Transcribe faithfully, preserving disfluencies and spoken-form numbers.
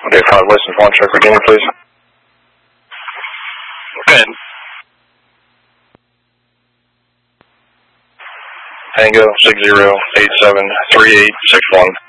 Okay, five license one, check Virginia, please. Good. Tango six zero eight seven three eight six one.